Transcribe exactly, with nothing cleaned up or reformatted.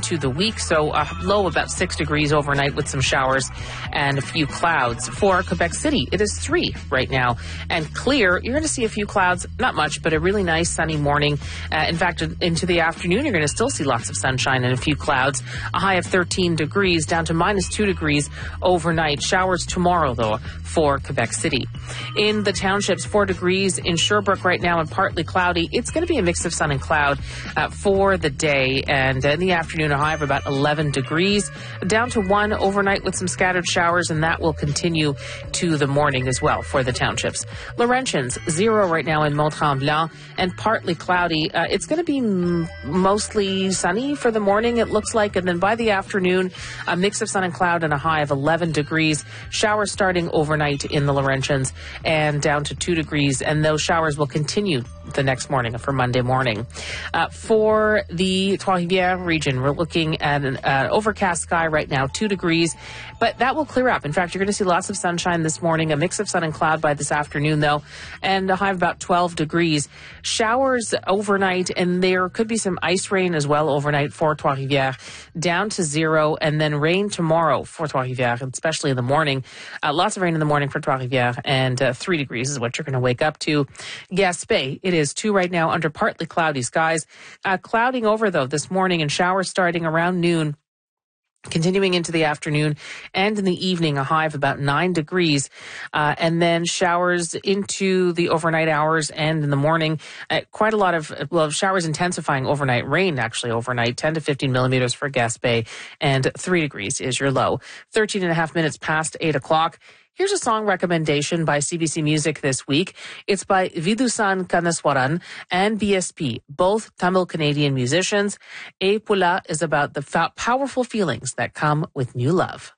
into the week. So a low about six degrees overnight with some showers and a few clouds. For Quebec City, it is three right now and clear. You're going to see a few clouds, not much, but a really nice sunny morning. Uh, in fact, into the afternoon, you're going to still see lots of sunshine and a few clouds. A high of thirteen degrees down to minus two degrees overnight. Showers tomorrow, though, for Quebec City. In the townships, four degrees in Sherbrooke right now and partly cloudy. It's going to be a mix of sun and cloud uh, for the day, and in the afternoon, a high of about eleven degrees, down to one overnight with some scattered showers, and that will continue to the morning as well for the townships. Laurentians, zero right now in Mont-Tremblant and partly cloudy. Uh, it's going to be m- mostly sunny for the morning, it looks like, and then by the afternoon, a mix of sun and cloud and a high of eleven degrees. Showers starting overnight in the Laurentians and down to two degrees, and those showers will continue the next morning for Monday morning. Uh, for the Trois-Rivières region, we're looking at an uh, overcast sky right now, two degrees, but that will clear up. In fact, you're going to see lots of sunshine this morning, a mix of sun and cloud by this afternoon, though, and a high of about twelve degrees. Showers overnight, and there could be some ice rain as well overnight for Trois-Rivières, down to zero, and then rain tomorrow for Trois-Rivières, especially in the morning. Uh, lots of rain in the morning for Trois-Rivières, and uh, three degrees is what you're going to wake up to. Gaspé, it is two right now under partly cloudy skies. Uh, clouding over, though, this morning, and showers starting around noon. Continuing into the afternoon and in the evening, a high of about nine degrees, uh, and then showers into the overnight hours and in the morning. Uh, quite a lot of, well, showers intensifying overnight. Rain, actually, overnight, ten to fifteen millimeters for Gaspé, and three degrees is your low. thirteen and a half minutes past eight o'clock. Here's a song recommendation by C B C Music this week. It's by Vidusan Kanaswaran and B S P, both Tamil-Canadian musicians. E Pula is about the fa- powerful feelings that come with new love.